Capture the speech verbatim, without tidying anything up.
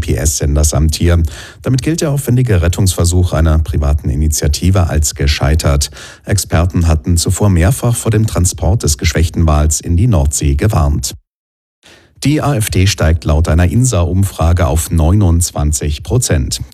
P S-Senders am Tier. Damit gilt der aufwendige Rettungsversuch einer privaten Initiative als gescheitert. Experten hatten zuvor mehrfach vor dem Transport des geschwächten Wals in die Nordsee gewarnt. Die AfD steigt laut einer INSA-Umfrage auf neunundzwanzig Prozent.